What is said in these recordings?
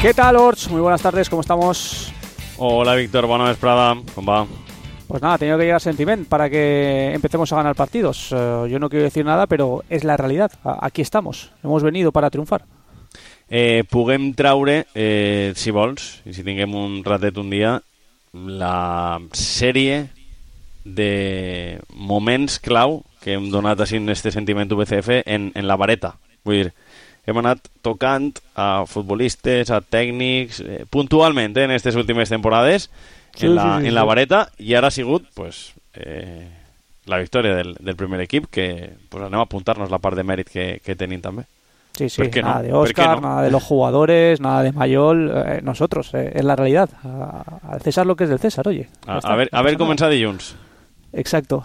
¿Qué tal, Orts? Muy buenas tardes, ¿cómo estamos? Hola, Víctor, bona vesprada, com va? Pues nada, ha tenido que llegar Sentiment para que empecemos a ganar partidos. Yo no quiero decir nada, pero es la realidad. Aquí estamos, hemos venido para triunfar. Puguem traure, si vols, i si tinguem un ratet un dia, la sèrie de moments clau que hem donat així en este Sentiment VCF en la vareta. Vull dir, hem anat tocant a futbolistes, a tècnics, puntualment en aquestes últimes temporades, en la vareta, i ara ha sigut pues, la victòria del primer equip, que pues, anem a apuntar-nos la part de mèrit que tenim també. Sí, nada de Óscar, nada de los jugadores, nada de Mayol, nosotros, es la realidad. Al César lo que es del César, oye. A ver comenzar dilluns. Exacto.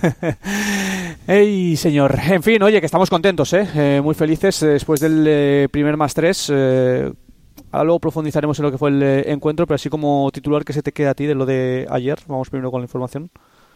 ¡Ey, señor! En fin, oye, que estamos contentos, muy felices después del primer +3. Ahora luego profundizaremos en lo que fue el encuentro, pero así como titular, ¿qué se te queda a ti de lo de ayer? Vamos primero con la información.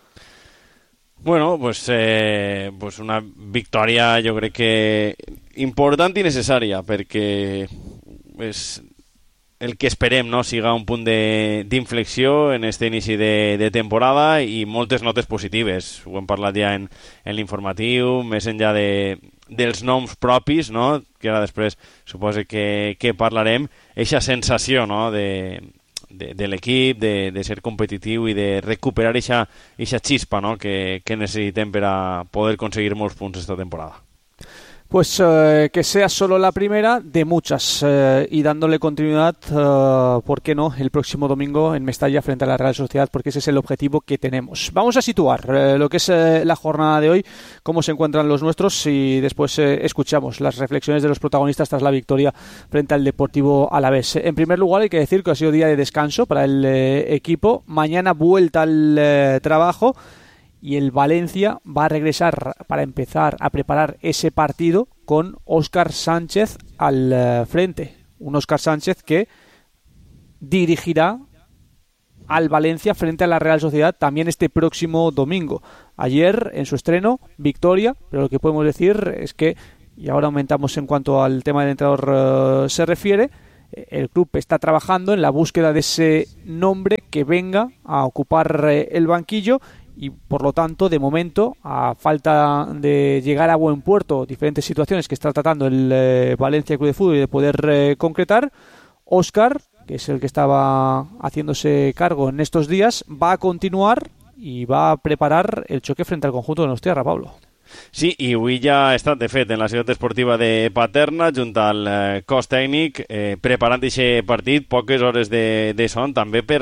Bueno, pues una victòria jo crec que important i necessària, perquè és el que esperem, no? Siga un punt d'inflexió en este inici de temporada i moltes notes positives. Ho hem parlat ja en l'informatiu, més enllà dels noms propis, no? Que ara després suposo que parlarem, eixa sensació, no? de l'equip, de ser competitiu i de recuperar eixa xispa, no? que necessitem per a poder conseguir molts punts esta temporada. Pues que sea solo la primera de muchas y dándole continuidad, ¿por qué no?, el próximo domingo en Mestalla frente a la Real Sociedad, porque ese es el objetivo que tenemos. Vamos a situar lo que es la jornada de hoy, cómo se encuentran los nuestros y después escuchamos las reflexiones de los protagonistas tras la victoria frente al Deportivo Alavés. En primer lugar, hay que decir que ha sido día de descanso para el equipo. Mañana vuelta al trabajo. Y el Valencia va a regresar para empezar a preparar ese partido con Óscar Sánchez al frente. Un Óscar Sánchez que dirigirá al Valencia frente a la Real Sociedad también este próximo domingo. Ayer, en su estreno, victoria, pero lo que podemos decir es que, y ahora aumentamos en cuanto al tema del entrenador se refiere, el club está trabajando en la búsqueda de ese nombre que venga a ocupar el banquillo. Y por lo tanto, de momento, a falta de llegar a buen puerto diferentes situaciones que está tratando el Valencia Club de Fútbol y de poder concretar, Óscar, que es el que estaba haciéndose cargo en estos días, va a continuar y va a preparar el choque frente al conjunto de Donostiarra, Pablo. Sí, i avui ja ha estat, de fet, en la ciutat esportiva de Paterna, junt al cos tècnic, preparant aquest partit, poques hores de son, també per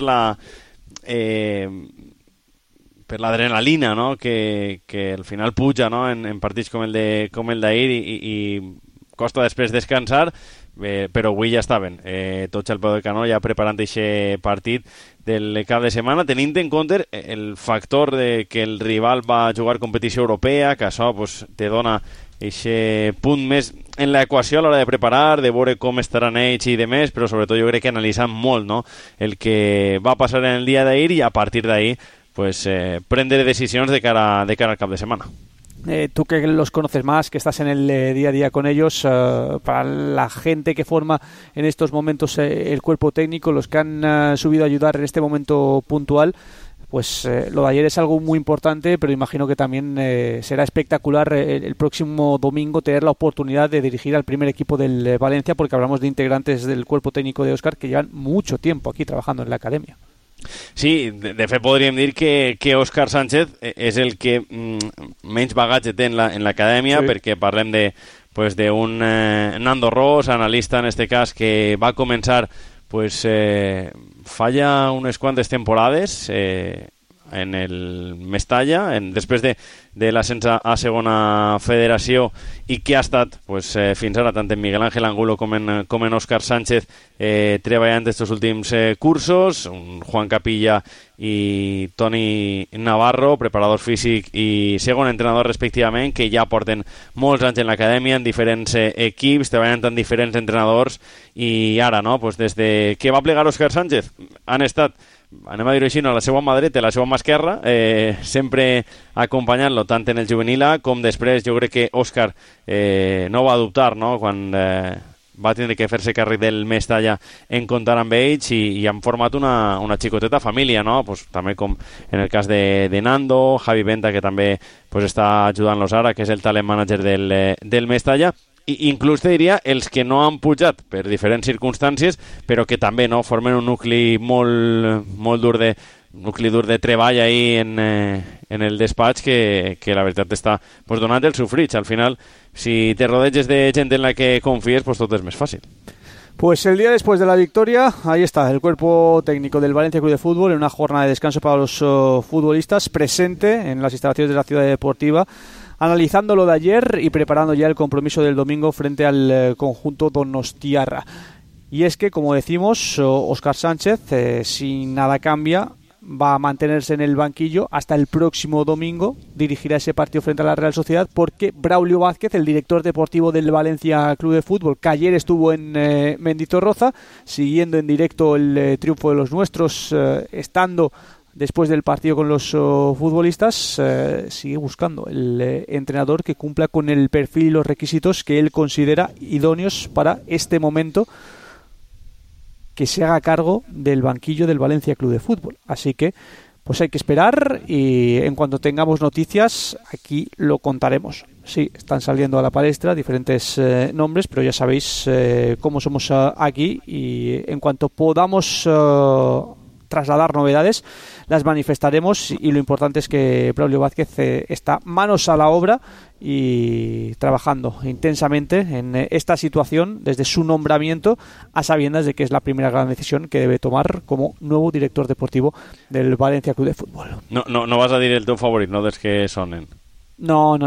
l'adrenalina, no? que al final puja, no? en partits com el d'ahir i costa després descansar, però avui ja estaven tots al peu del canó ja preparant aquest partit del cap de setmana, tenint en compte el factor de que el rival va jugar competició europea, que això pues, te dona aquest punt més en l'equació a l'hora de preparar, de veure com estaran ells i de més, però sobretot jo crec que analitzant molt, no? El que va passar en el dia d'ahir i a partir d'ahir pues prendre decisiones de cara al cap de semana. Tú que los conoces más, que estás en el día a día con ellos, para la gente que forma en estos momentos el cuerpo técnico, los que han subido a ayudar en este momento puntual, pues lo de ayer es algo muy importante, pero imagino que también será espectacular el próximo domingo tener la oportunidad de dirigir al primer equipo del Valencia, porque hablamos de integrantes del cuerpo técnico de Óscar que llevan mucho tiempo aquí trabajando en la academia. Sí, de fet podríem dir que Óscar Sánchez és el que menys bagatge té en l'acadèmia, sí. Perquè parlem d'un Nando Ros, analista en este cas, que va començar fa ja unes quantes temporades en el Mestalla, després de l'ascens a segona federació, i que ha estat fins ara tant en Miguel Ángel Angulo com en Óscar Sánchez treballant estos últims cursos, un Juan Capilla i Toni Navarro, preparador físic i segon entrenador respectivament, que ja porten molts anys en l'acadèmia, en diferents equips, treballant amb diferents entrenadors, i ara, no? Des de que va plegar Óscar Sánchez, han estat, anem a dir-ho així, a la seva mà dreta i a la seva mà esquerra, sempre acompanyant-lo tant en el juvenil A com després. Jo crec que Óscar no va dubtar, no? Quan va tindre que fer-se càrrec del Mestalla en comptar amb ells i han format una xicoteta família, no? Pues, també com en el cas de Nando, Javi Venta, que també pues, està ajudant-los ara, que és el talent manager del Mestalla, i inclús te diria els que no han pujat per diferents circumstàncies, però que també no formen un nucli molt dur de treball ahí en el despatx que la veritat està pues, donant el sufrits. Al final, si te rodeges de gent en la que confíes, pues tot és més fàcil. Pues el día después de la victoria, ahí está, el cuerpo técnico del Valencia Club de Fútbol en una jornada de descanso para los futbolistas, presente en las instalaciones de la ciudad deportiva, analizando lo de ayer y preparando ya el compromiso del domingo frente al conjunto donostiarra. Y es que, como decimos, Óscar Sánchez, si nada cambia, va a mantenerse en el banquillo hasta el próximo domingo, dirigirá ese partido frente a la Real Sociedad, porque Braulio Vázquez, el director deportivo del Valencia Club de Fútbol, que ayer estuvo en Mendizorroza, siguiendo en directo el triunfo de los nuestros, estando después del partido con los futbolistas, sigue buscando el entrenador que cumpla con el perfil y los requisitos que él considera idóneos para este momento, que se haga cargo del banquillo del Valencia Club de Fútbol. Así que pues hay que esperar y en cuanto tengamos noticias aquí lo contaremos. Sí, están saliendo a la palestra diferentes nombres, pero ya sabéis cómo somos aquí y en cuanto podamos trasladar novedades las manifestaremos, y lo importante es que Braulio Vázquez está manos a la obra y trabajando intensamente en esta situación desde su nombramiento, a sabiendas de que es la primera gran decisión que debe tomar como nuevo director deportivo del Valencia Club de Fútbol. No vas a dir el teu favorit, no dels que sonen. No.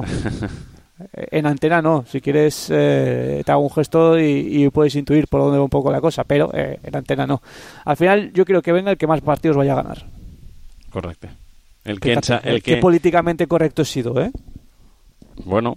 En antena no, si quieres te hago un gesto y puedes intuir por dónde va un poco la cosa, pero en antena no. Al final yo quiero que venga el que más partidos vaya a ganar. Correcte. Que políticamente correcto he sido, ¿eh? Bueno,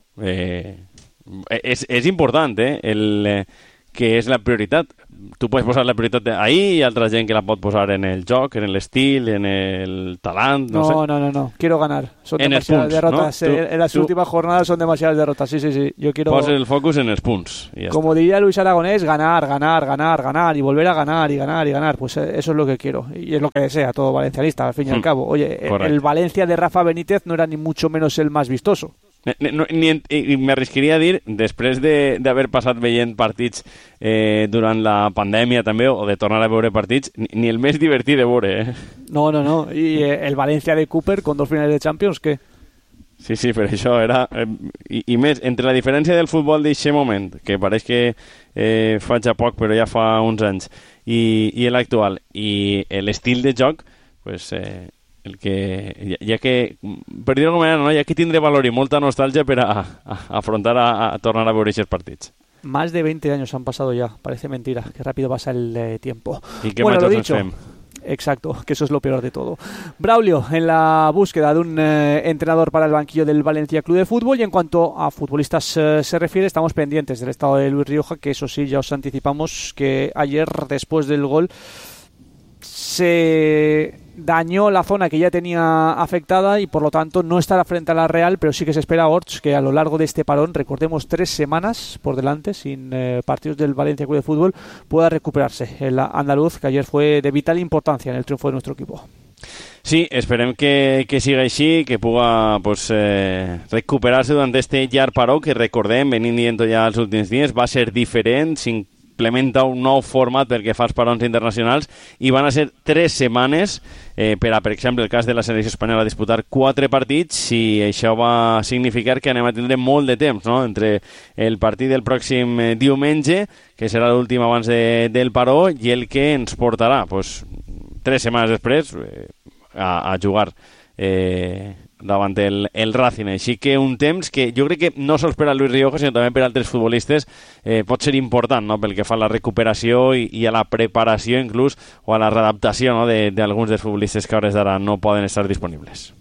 és important, que és la prioritat. Tu pots posar la prioritat ahí, y altra gent que la pot posar en el joc, en l'estil, en el talent, no sé. No. Quiero ganar. Son en demasiadas punts, derrotas. ¿no? En las últimas jornadas son demasiadas derrotas. Sí. Yo quiero... Posa el focus en els punts. Como diría Luis Aragonés, ganar y volver a ganar y ganar. Pues eso es lo que quiero. Y es lo que desea todo valencianista, al fin y al cabo. Oye, el Valencia de Rafa Benítez no era ni mucho menos el más vistoso. I m'arriscaria a dir, després d'haver passat veient partits durant la pandèmia també, o de tornar a veure partits, ni el més divertit de veure. No. I el Valencia de Cooper con 2 finales de Champions, què? Sí, per això era... I més, entre la diferència del futbol d'aquest moment, que pareix que fa ja poc, però ja fa uns anys, i l'actual, i l'estil de joc, pues... el que, ja que, per dir-ho d'alguna manera, no, ja que tindré valor i molta nostàlgia per a afrontar a tornar a veure aquests partits. Más de 20 años han pasado ya, parece mentira, qué rápido pasa el tiempo. Y qué malos nos fem. Exacto, que eso es lo peor de todo. Braulio en la búsqueda de un entrenador para el banquillo del Valencia Club de Fútbol, y en cuanto a futbolistas se refiere, estamos pendientes del estado de Luis Rioja, que eso sí, ya os anticipamos que ayer, después del gol, se dañó la zona que ya tenía afectada y por lo tanto no estará frente a la Real, pero sí que se espera, Orts, que a lo largo de este parón, recordemos 3 semanas por delante sin partidos del Valencia Club de Fútbol, pueda recuperarse el andaluz, que ayer fue de vital importancia en el triunfo de nuestro equipo. Sí, esperem que siga així, que puga recuperar-se durant este llarg paró, que recordem, venint dient ja els últims dies, va ser diferent, implementa un nou format perquè fa els parons internacionals, i van a ser 3 setmanes per exemple, el cas de la selecció espanyola, a disputar 4 partits, i això va significar que anem a tindre molt de temps, no?, entre el partit del pròxim diumenge, que serà l'últim abans del paró, i el que ens portarà 3 setmanes després a jugar davant el Racing. Així que un temps que jo crec que no sols per a Luis Rioja, sinó també per a altres futbolistes pot ser important, no?, pel que fa a la recuperació i a la preparació inclús, o a la readaptació, no?, d'alguns dels futbolistes que a hores d'ara no poden estar disponibles.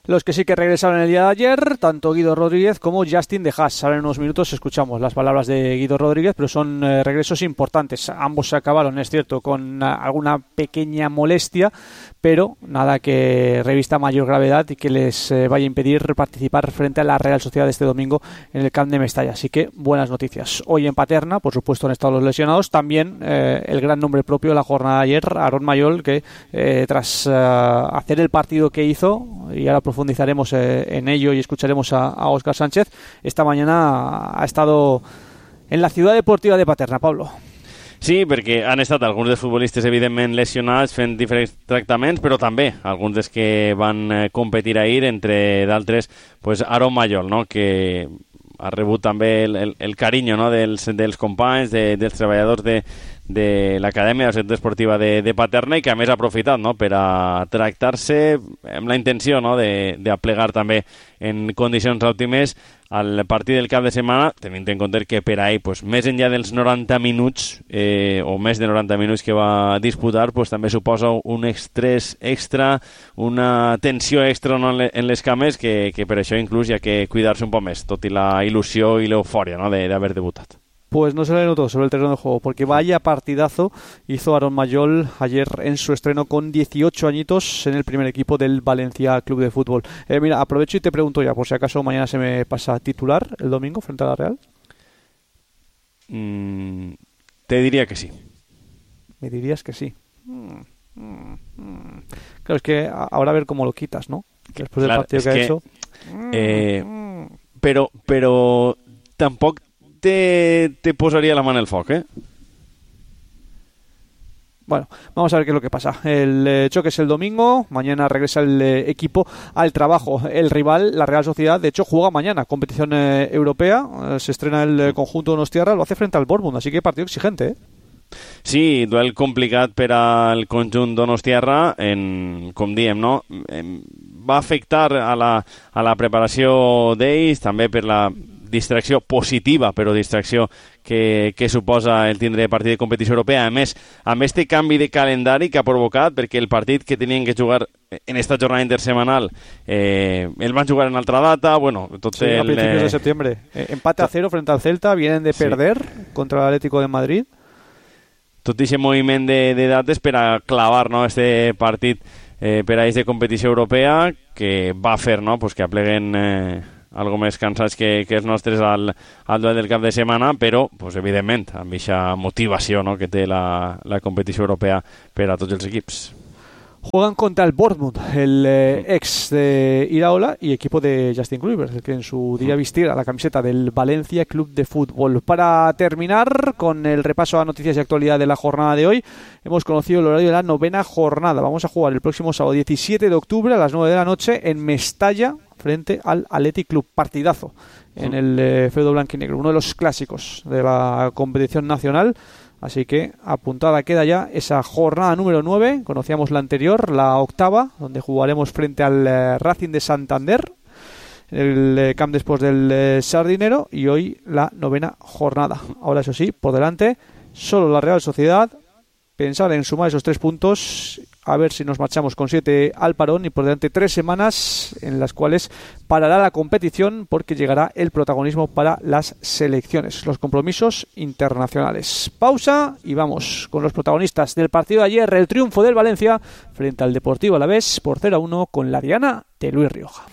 Los que sí que regresaron el día de ayer, tanto Guido Rodríguez como Justin de Haas. Ahora en unos minutos escuchamos las palabras de Guido Rodríguez, pero son regresos importantes. Ambos se acabaron, es cierto, con alguna pequeña molestia, pero nada que revista mayor gravedad y que les vaya a impedir participar frente a la Real Sociedad este domingo en el Camp de Mestalla. Así que buenas noticias. Hoy en Paterna, por supuesto, han estado los lesionados. También el gran nombre propio de la jornada de ayer, Aaron Mayol, que tras hacer el partido que hizo, y ahora profundizaremos en ello y escucharemos a Óscar Sánchez, esta mañana ha estado en la ciudad deportiva de Paterna. Pablo. Sí, perquè han estat alguns dels futbolistes evidentment lesionats fent diferents tractaments, però també alguns dels que van competir ahir, entre d'altres pues Aaron Mayol, no? Que ha rebut també el carinyo, no? dels companys, dels treballadors de l'Acadèmia de la Societat Esportiva de Paterna, i que a més ha aprofitat, no? Per a tractar-se amb la intenció, no? d'aplegar també en condicions òptimes al partit del cap de setmana, tenint en compte que per ahir, pues, més enllà dels 90 minuts o més de 90 minuts que va disputar, pues, també suposa un estrès extra, una tensió extra, no? en les cames, que per això inclús hi ha que cuidar-se un poc més, tot i la il·lusió i l'eufòria, no? d'haver debutat. Pues no se le notó sobre el terreno de juego, porque vaya partidazo hizo Aaron Mayol ayer en su estreno con 18 añitos en el primer equipo del Valencia Club de Fútbol. Mira, aprovecho y te pregunto ya, por si acaso mañana se me pasa titular el domingo frente a la Real. Te diría que sí. Me dirías que sí. Claro, es que ahora a ver cómo lo quitas, ¿no? Después del partido que ha hecho. Pero tampoco te posaría la mano en el foc, ¿eh? Bueno, vamos a ver qué es lo que pasa. El choque es el domingo, mañana regresa el equipo al trabajo. El rival, la Real Sociedad, de hecho juega mañana, competición europea, se estrena el conjunto donostiarra, lo hace frente al Bournemouth, así que partido exigente, ¿eh? Sí, duel complicat per al conjunt donostiarra, com diem, no? Va afectar a la preparació d'ells, també per la distracció positiva, però distracció que suposa el tindre partit de competició europea. A més, amb este canvi de calendari que ha provocat, perquè el partit que tenien que jugar en esta jornada intersemanal el van jugar en altra data, bueno, tot sí, a principios de septiembre. Empate a 0 frente al Celta, vienen de perder contra el Atlético de Madrid. Tot aquest moviment de dates per a clavar, no, este partit per a ells de competició europea, que va fer, no, pues que apleguen algo més cansats que els nostres al duel del cap de setmana, però pues, evidentment amb aquesta motivació, no, que té la competició europea per a tots els equips. Juegan contra el Bournemouth, el ex de Iraola y equipo de Justin Kluivert, el que en su día vistiera la camiseta del Valencia Club de Fútbol. Para terminar con el repaso a noticias y actualidad de la jornada de hoy, hemos conocido el horario de la 9ª jornada. Vamos a jugar el próximo sábado 17 de octubre a las 9 de la noche en Mestalla frente al Athletic Club. Partidazo en el feudo blanquinegro, uno de los clásicos de la competición nacional. Así que apuntada queda ya esa jornada número 9. Conocíamos la anterior, la 8ª, donde jugaremos frente al Racing de Santander, el Camp después del Sardinero, y hoy la 9ª jornada. Ahora, eso sí, por delante, solo la Real Sociedad. Pensar en sumar esos 3 puntos, a ver si nos marchamos con 7 al parón, y por delante 3 semanas en las cuales parará la competición porque llegará el protagonismo para las selecciones, los compromisos internacionales. Pausa y vamos con los protagonistas del partido de ayer, el triunfo del Valencia frente al Deportivo Alavés por 0-1 con la diana de Luis Rioja.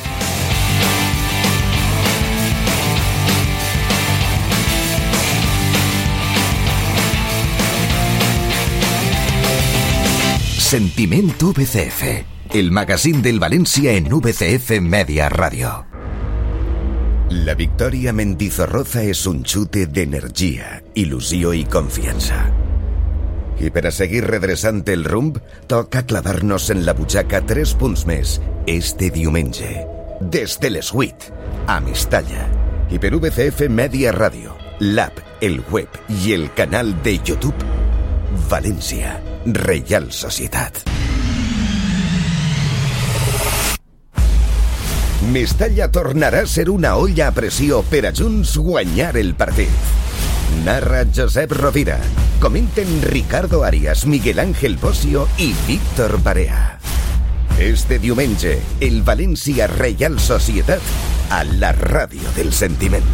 Sentiment VCF, el magazín del Valencia en VCF Media Radio. La victòria a Mendizorroza és un xute d'energia, il·lusió i confiança. I per a seguir redreçant el rumb, toca clavar-nos en la butxaca 3 punts més este diumenge. Des de les 8, a Mestalla. I per VCF Media Radio, l'app, el web i el canal de YouTube, València, Reial Societat. Mestalla tornarà a ser una olla a pressió per a junts guanyar el partit. Narra Josep Rovira. Comenten Ricardo Arias, Miguel Ángel Bosio i Víctor Barea. Este diumenge, el València Reial Societat a la ràdio del sentiment.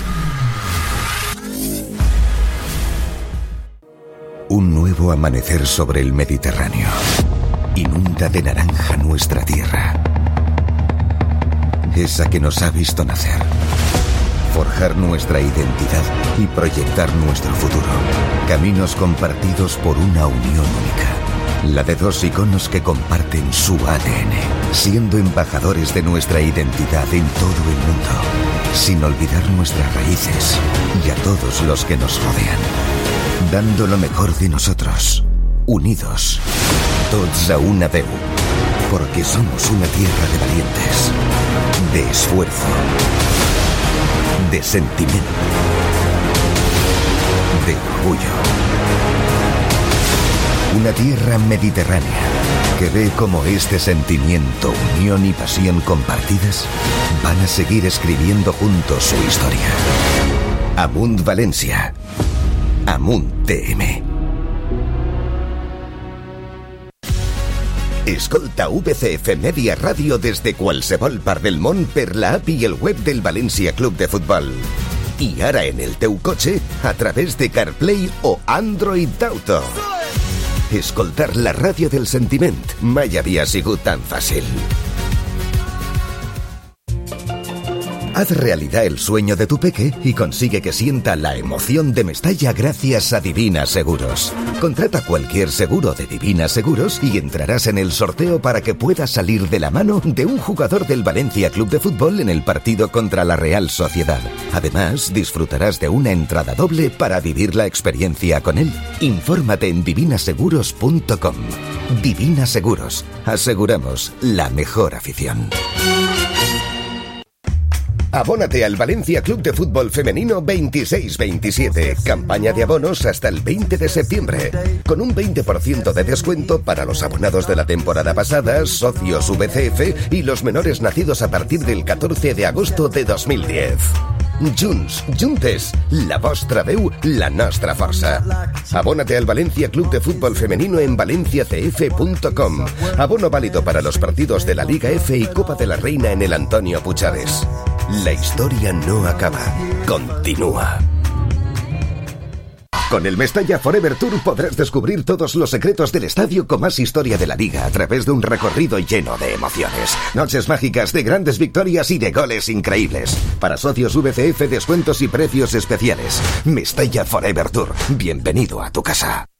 Un nuevo amanecer sobre el Mediterráneo. Inunda de naranja nuestra tierra. Esa que nos ha visto nacer. Forjar nuestra identidad y proyectar nuestro futuro. Caminos compartidos por una unión única. La de dos iconos que comparten su ADN, siendo embajadores de nuestra identidad en todo el mundo, sin olvidar nuestras raíces y a todos los que nos rodean. Dando lo mejor de nosotros, unidos, tots a una veu, porque somos una tierra de valientes, de esfuerzo, de sentimiento, de orgullo. Una tierra mediterránea que ve cómo este sentimiento, unión y pasión compartidas van a seguir escribiendo juntos su historia. Amunt València. Amunt TM. Escolta VCF Media Ràdio des de qualsevol part del món per la app i el web del València Club de Futbol. I ara en el teu cotxe a través de CarPlay o Android Auto. Escoltar la ràdio del sentiment mai havia sigut tan fàcil. Haz realidad el sueño de tu peque y consigue que sienta la emoción de Mestalla gracias a Divina Seguros. Contrata cualquier seguro de Divina Seguros y entrarás en el sorteo para que puedas salir de la mano de un jugador del Valencia Club de Fútbol en el partido contra la Real Sociedad. Además, disfrutarás de una entrada doble para vivir la experiencia con él. Infórmate en divinaseguros.com. Divina Seguros. Aseguramos la mejor afición. Abónate al Valencia Club de Fútbol Femenino 26-27. Campaña de abonos hasta el 20 de septiembre. Con un 20% de descuento para los abonados de la temporada pasada, socios VCF y los menores nacidos a partir del 14 de agosto de 2010. Junts, juntes, la vostra veu, la nostra força. Abónate al Valencia Club de Fútbol Femenino en valenciacf.com. Abono válido para los partidos de la Liga F y Copa de la Reina en el Antonio Puigades. La historia no acaba, continúa. Con el Mestalla Forever Tour podrás descubrir todos los secretos del estadio con más historia de la liga a través de un recorrido lleno de emociones. Noches mágicas de grandes victorias y de goles increíbles. Para socios VCF, descuentos y precios especiales. Mestalla Forever Tour. Bienvenido a tu casa.